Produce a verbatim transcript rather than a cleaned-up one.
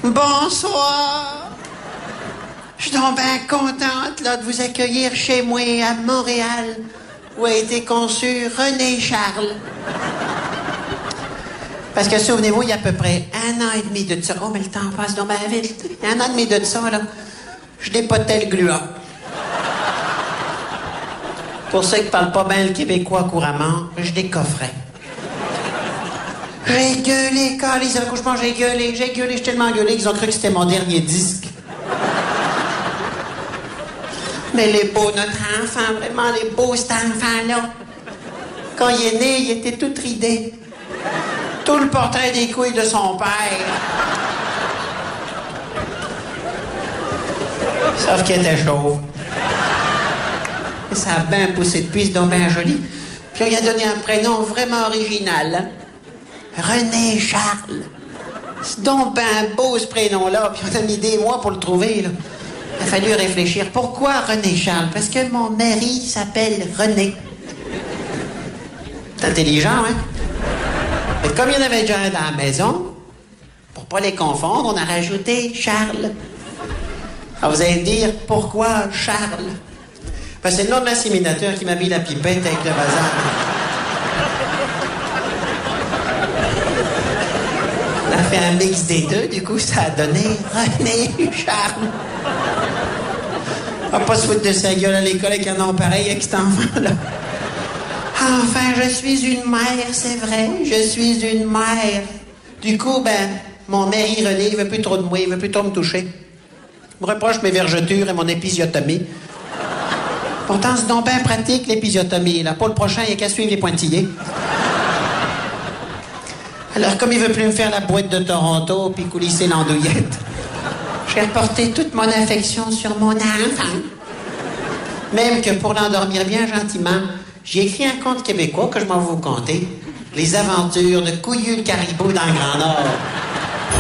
Bonsoir. Je suis donc bien contente là, de vous accueillir chez moi à Montréal, où a été conçu René Charles. Parce que souvenez-vous, il y a à peu près un an et demi de ça. Oh, mais le temps passe donc bien vite. Il y a un an et demi de ça, là, je dépotais le gluant. Pour ceux qui parlent pas bien le québécois couramment, je décoffrais. J'ai gueulé, quand les accouchements, j'ai gueulé, j'ai gueulé, j'ai tellement gueulé qu'ils ont cru que c'était mon dernier disque. Mais les beaux, notre enfant, vraiment, les beaux, cet enfant-là. Quand il est né, il était tout ridé. Tout le portrait des couilles de son père. Sauf qu'il était chauve. Et ça a bien poussé depuis, c'est donc bien joli. Puis on lui a donné un prénom vraiment original. Hein? René Charles. C'est donc bien beau ce prénom-là, puis on a mis des mois pour le trouver, là. Il a fallu réfléchir. Pourquoi René Charles? Parce que mon mari s'appelle René. C'est intelligent, hein? Et comme il y en avait déjà un dans la maison, pour pas les confondre, on a rajouté Charles. Alors vous allez me dire, pourquoi Charles? Parce que c'est le nom de l'inséminateur qui m'a mis la pipette avec le bazar. On a fait un mix des deux, du coup ça a donné René Charles. On va pas se foutre de sa gueule à l'école avec un nom pareil avec cet enfant-là. Enfin, je suis une mère, c'est vrai, je suis une mère. Du coup, ben, mon mari René, il veut plus trop de moi, il veut plus trop me toucher. Il me reproche mes vergetures et mon épisiotomie. Pourtant, c'est donc bien pratique, l'épisiotomie, là. Pour le prochain, il n'y a qu'à suivre les pointillés. Alors, comme il veut plus me faire la boîte de Toronto puis coulisser l'andouillette, j'ai reporté toute mon affection sur mon enfant. Même que pour l'endormir bien gentiment, j'ai écrit un conte québécois que je m'en vais vous conter. Les aventures de Couillu le caribou dans le Grand Nord.